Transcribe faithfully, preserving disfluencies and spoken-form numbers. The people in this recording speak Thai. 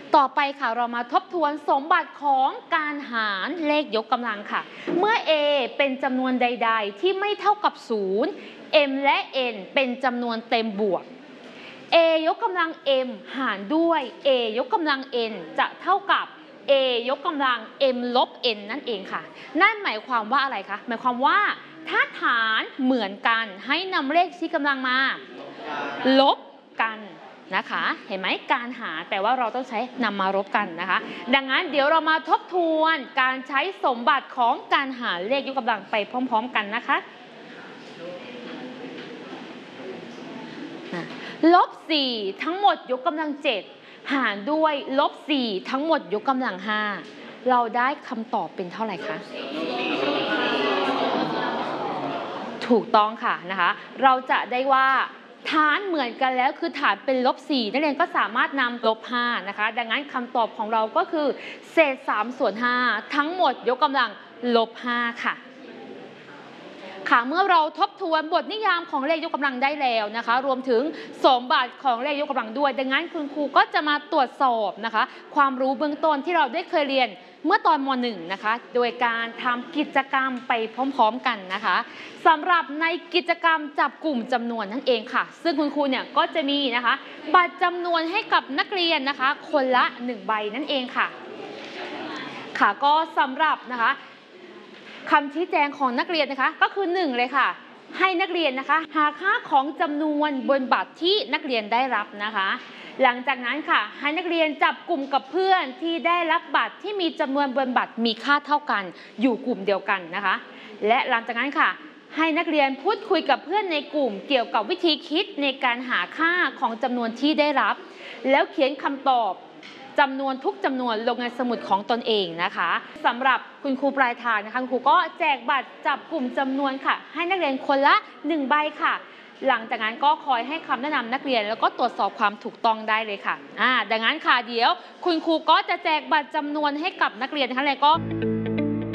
ต่อไปค่ะเรามาทบทวนสมบัติของการหารเลขยกกำลังค่ะเมื่อ a เป็นจำนวนใดๆที่ไม่เท่ากับศูนย์ m และ n เป็นจำนวนเต็มบวก a ยกกำลัง m หารด้วย a ยกกำลัง n จะเท่ากับ a ยกกำลัง m ลบ n นั่นเองค่ะนั่นหมายความว่าอะไรคะหมายความว่าถ้าฐานเหมือนกันให้นำเลขชี้กำลังมาลบกันนะคะเห็นไหมการหารแปลว่าเราต้องใช้นำมารบกันนะคะดังนั้นเดี๋ยวเรามาทบทวนการใช้สมบัติของการหารเลขยกกำลังไปพร้อมๆกันนะคะลบสี่ทั้งหมดยกกำลังเจ็ดหารด้วยลบสี่ทั้งหมดยกกำลังห้าเราได้คำตอบเป็นเท่าไหร่คะถูกต้องค่ะนะคะเราจะได้ว่าฐานเหมือนกันแล้วคือฐานเป็นลบสี่นักเรียนก็สามารถนำลบห้านะคะดังนั้นคำตอบของเราก็คือเศษสามส่วนห้าทั้งหมดยกกำลังลบห้าค่ะค่ะเมื่อเราทบทวนบทนิยามของเลขยกกำลังได้แล้วนะคะรวมถึงสมบัติของเลขยกกำลังด้วยดังนั้นคุณครูก็จะมาตรวจสอบนะคะความรู้เบื้องต้นที่เราได้เคยเรียนเมื่อตอนม.หนึ่ง นะคะโดยการทำกิจกรรมไปพร้อมๆกันนะคะสำหรับในกิจกรรมจับกลุ่มจำนวนนั่นเองค่ะซึ่งคุณครูเนี่ยก็จะมีนะคะบัตรจำนวนให้กับนักเรียนนะคะคนละหนึ่งใบนั่นเองค่ะค่ะก็สำหรับนะคะคำชี้แจงของนักเรียนนะคะก็คือหนึ่งเลยค่ะให้นักเรียนนะคะหาค่าของจำนวนบนบัตรที่นักเรียนได้รับนะคะหลังจากนั้นค่ะให้นักเรียนจับกลุ่มกับเพื่อนที่ได้รับบัตรที่มีจำนวนบนบัตรมีค่าเท่ากันอยู่กลุ่มเดียวกันนะคะและหลังจากนั้นค่ะให้นักเรียนพูดคุยกับเพื่อนในกลุ่มเกี่ยวกับวิธีคิดในการหาค่าของจำนวนที่ได้รับแล้วเขียนคำตอบจำนวนทุกจำนวนลงในสมุดของตนเองนะคะสำหรับคุณครูปลายทางนะคะคุณครูก็แจกบัตรจับกลุ่มจำนวนค่ะให้นักเรียนคนละหนึ่งใบค่ะหลังจากนั้นก็คอยให้คำแนะนำนักเรียนแล้วก็ตรวจสอบความถูกต้องได้เลยค่ะอ่าดังนั้นค่ะเดี๋ยวคุณครูก็จะแจกบัตรจำนวนให้กับนักเรียนนะคะแล้วก็